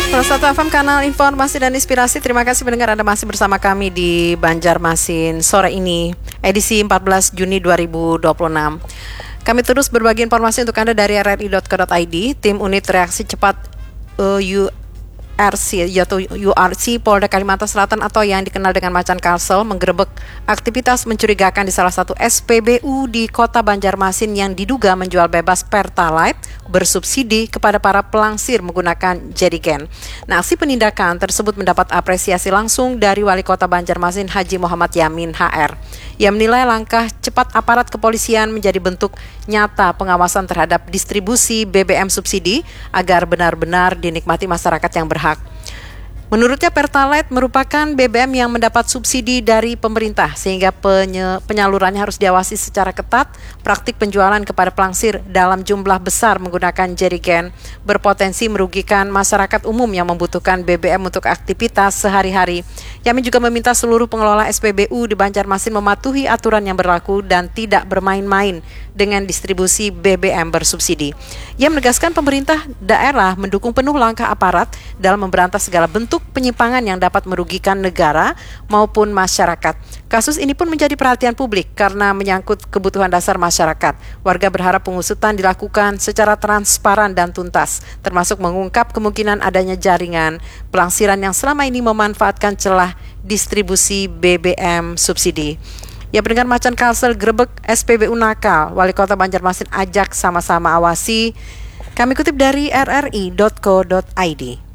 Salah satu FM kanal informasi dan inspirasi. Terima kasih pendengar Anda masih bersama kami di Banjarmasin sore ini, edisi 14 Juni 2026. Kami terus berbagi informasi untuk Anda dari rri.co.id. Tim Unit Reaksi Cepat URC Polda Kalimantan Selatan atau yang dikenal dengan Macan Kalsel menggerebek aktivitas mencurigakan di salah satu SPBU di Kota Banjarmasin yang diduga menjual bebas Pertalite bersubsidi kepada para pelangsir menggunakan jerigen. Nah, aksi penindakan tersebut mendapat apresiasi langsung dari Wali Kota Banjarmasin Haji Muhammad Yamin HR. Ia menilai langkah cepat aparat kepolisian menjadi bentuk nyata pengawasan terhadap distribusi BBM subsidi agar benar-benar dinikmati masyarakat yang berhak. Menurutnya Pertalite merupakan BBM yang mendapat subsidi dari pemerintah sehingga penyalurannya harus diawasi secara ketat. Praktik penjualan kepada pelangsir dalam jumlah besar menggunakan jerigen berpotensi merugikan masyarakat umum yang membutuhkan BBM untuk aktivitas sehari-hari. Yamin juga meminta seluruh pengelola SPBU di Banjarmasin mematuhi aturan yang berlaku dan tidak bermain-main dengan distribusi BBM bersubsidi. Ia menegaskan pemerintah daerah mendukung penuh langkah aparat dalam memberantas segala bentuk penyimpangan yang dapat merugikan negara maupun masyarakat. Kasus ini pun menjadi perhatian publik karena menyangkut kebutuhan dasar masyarakat. Warga berharap pengusutan dilakukan secara transparan dan tuntas, termasuk mengungkap kemungkinan adanya jaringan pelangsiran yang selama ini memanfaatkan celah distribusi BBM subsidi. Ya, pendengar Macan Kalsel gerebek SPBU nakal, Wali Kota Banjarmasin ajak sama-sama awasi. Kami kutip dari rri.co.id.